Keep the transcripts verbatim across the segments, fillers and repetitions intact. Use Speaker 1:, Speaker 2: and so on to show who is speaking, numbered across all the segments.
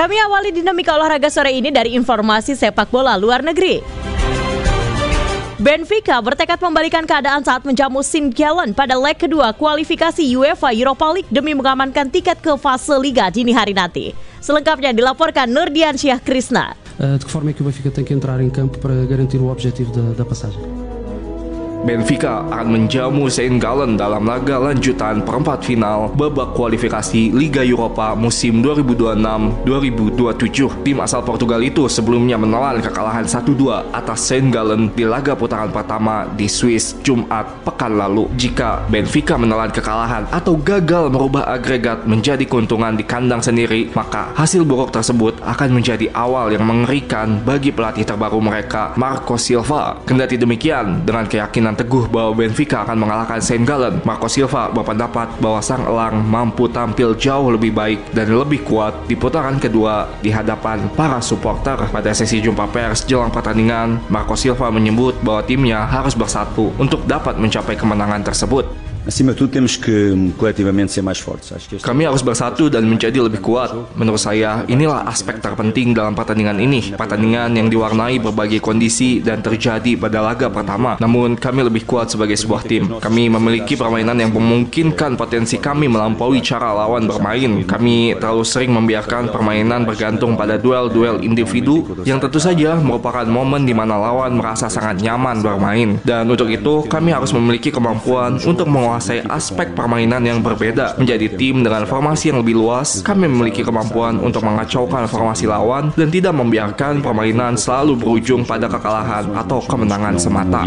Speaker 1: Kami awali dinamika olahraga sore ini dari informasi sepak bola luar negeri. Benfica bertekad membalikan keadaan saat menjamu Saint Gallen pada leg kedua kualifikasi UEFA Europa League demi mengamankan tiket ke fase Liga dini hari nanti. Selengkapnya dilaporkan Nurdiansyah Krishna.
Speaker 2: De que forma é que o Benfica tem que entrar em campo para garantir o objetivo da, da passagem?
Speaker 3: Benfica akan menjamu Saint Gallen dalam laga lanjutan perempat final babak kualifikasi Liga Eropa musim dua ribu dua puluh enam dua ribu dua puluh tujuh. Tim asal Portugal itu sebelumnya menelan kekalahan satu dua atas Saint Gallen di laga putaran pertama di Swiss Jumat pekan lalu. Jika Benfica menelan kekalahan atau gagal merubah agregat menjadi keuntungan di kandang sendiri, maka hasil buruk tersebut akan menjadi awal yang mengerikan bagi pelatih terbaru mereka, Marco Silva. Kendati demikian, dengan keyakinan teguh bahwa Benfica akan mengalahkan Saint Gallen, Marco Silva berpendapat bahwa sang elang mampu tampil jauh lebih baik dan lebih kuat di putaran kedua di hadapan para supporter. Pada sesi jumpa pers jelang pertandingan, Marco Silva menyebut bahwa timnya harus bersatu untuk dapat mencapai kemenangan tersebut.
Speaker 4: Acima de tudo temos que coletivamente ser mais fortes.
Speaker 3: Kami harus bersatu dan menjadi lebih kuat. Menurut saya, inilah aspek terpenting dalam pertandingan ini. Pertandingan yang diwarnai berbagai kondisi dan terjadi pada laga pertama. Namun, kami lebih kuat sebagai sebuah tim. Kami memiliki permainan yang memungkinkan potensi kami melampaui cara lawan bermain. Kami terlalu sering membiarkan permainan bergantung pada duel-duel individu yang tentu saja merupakan momen di mana lawan merasa sangat nyaman bermain. Dan untuk itu, kami harus memiliki kemampuan untuk menguasai aspek permainan yang berbeda. Menjadi tim dengan formasi yang lebih luas, kami memiliki kemampuan untuk mengacaukan formasi lawan dan tidak membiarkan permainan selalu berujung pada kekalahan atau kemenangan semata.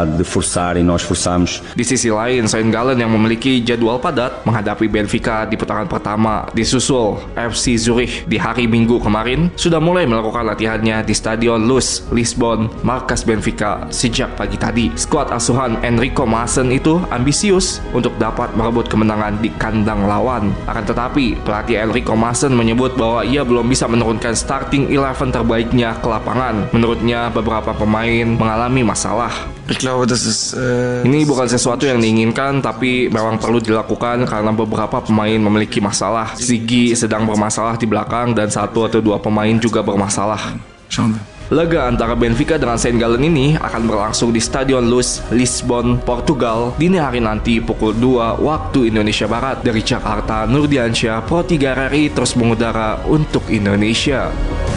Speaker 3: Di sisi lain, Saint Gallen yang memiliki jadwal padat menghadapi Benfica di putaran pertama disusul F C Zurich di hari Minggu kemarin sudah mulai melakukan latihannya di Stadion Luz, Lisbon, markas Benfica sejak pagi tadi. Skuad asuhan Enrico Maassen itu ambisius untuk dapat merebut kemenangan di kandang lawan. Akan tetapi, pelatih Enrico Maassen menyebut bahwa ia belum bisa menurunkan starting eleven terbaiknya ke lapangan. Menurutnya, beberapa pemain mengalami masalah. Ini bukan sesuatu yang diinginkan, tapi memang perlu dilakukan karena beberapa pemain memiliki masalah. Ziggy sedang bermasalah di belakang dan satu atau dua pemain juga bermasalah. Laga antara Benfica dengan Saint Gallen ini akan berlangsung di Stadion Luz, Lisbon, Portugal dini hari nanti pukul dua waktu Indonesia Barat. Dari Jakarta, Nurdiansyah, Pro tiga R R I terus mengudara untuk Indonesia.